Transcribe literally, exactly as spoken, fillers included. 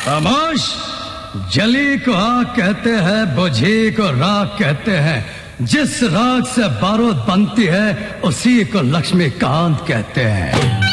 खामोश। जली को आग कहते हैं, बुझी को राख कहते हैं। जिस राख से बारूद बनती है उसी को लक्ष्मीकांत कहते हैं।